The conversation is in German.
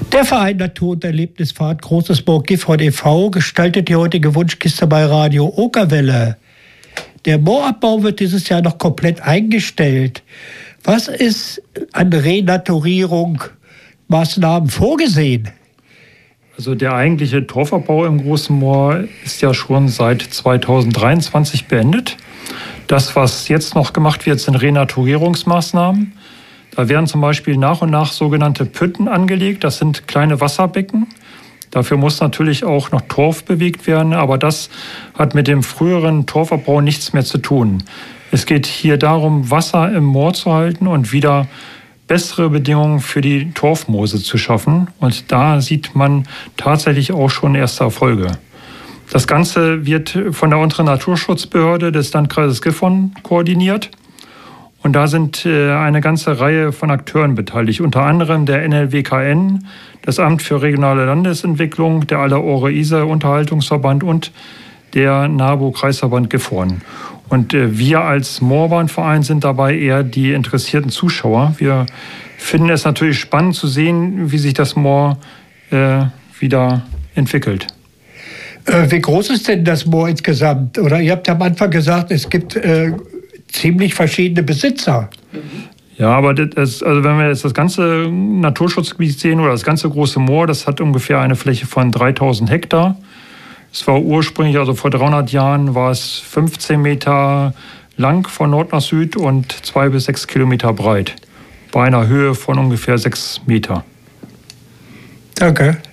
Der Verein Natur und Erlebnisfahrt Großes Moor Gifhorn e.V. gestaltet die heutige Wunschkiste bei Radio Okerwelle. Der Moorabbau wird dieses Jahr noch komplett eingestellt. Was ist an Renaturierungsmaßnahmen vorgesehen? Also der eigentliche Torfabbau im Großen Moor ist ja schon seit 2023 beendet. Das, was jetzt noch gemacht wird, sind Renaturierungsmaßnahmen. Da werden zum Beispiel nach und nach sogenannte Pütten angelegt. Das sind kleine Wasserbecken. Dafür muss natürlich auch noch Torf bewegt werden, aber das hat mit dem früheren Torfabbau nichts mehr zu tun. Es geht hier darum, Wasser im Moor zu halten und wieder bessere Bedingungen für die Torfmoose zu schaffen. Und da sieht man tatsächlich auch schon erste Erfolge. Das Ganze wird von der unteren Naturschutzbehörde des Landkreises Gifhorn koordiniert. Und da sind eine ganze Reihe von Akteuren beteiligt, unter anderem der NLWKN, das Amt für regionale Landesentwicklung, der Aller-Ohre-Isar-Unterhaltungsverband und der NABU-Kreisverband Gifhorn. Und wir als Moorbahnverein sind dabei eher die interessierten Zuschauer. Wir finden es natürlich spannend zu sehen, wie sich das Moor wieder entwickelt. Wie groß ist denn das Moor insgesamt? Oder ihr habt am Anfang gesagt, es gibt ziemlich verschiedene Besitzer. Ja, aber also wenn wir jetzt das ganze Naturschutzgebiet sehen oder das ganze Große Moor, das hat ungefähr eine Fläche von 3000 Hektar. Es war ursprünglich, also vor 300 Jahren, war es 15 Meter lang von Nord nach Süd und 2 bis 6 Kilometer breit. Bei einer Höhe von ungefähr 6 Meter. Danke.